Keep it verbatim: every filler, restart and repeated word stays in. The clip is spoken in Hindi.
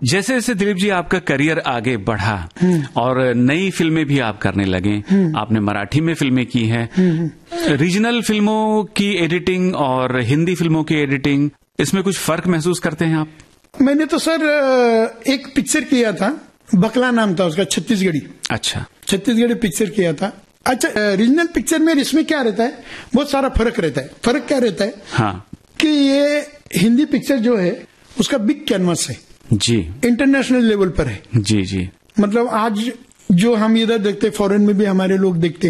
जैसे जैसे दिलीप जी आपका करियर आगे बढ़ा और नई फिल्में भी आप करने लगे, आपने मराठी में फिल्में की हैं, रीजनल फिल्मों की एडिटिंग और हिंदी फिल्मों की एडिटिंग, इसमें कुछ फर्क महसूस करते हैं आप? मैंने तो सर एक पिक्चर किया था, बकला नाम था उसका, छत्तीसगढ़ी। अच्छा, छत्तीसगढ़ी पिक्चर किया था। अच्छा, रीजनल पिक्चर में इसमें क्या रहता है, बहुत सारा फर्क रहता है। फर्क क्या रहता है? हाँ, कि ये हिंदी पिक्चर जो है उसका बिग कैनवास है जी, इंटरनेशनल लेवल पर है। जी जी। मतलब आज जो हम इधर देखते, फॉरेन में भी हमारे लोग देखते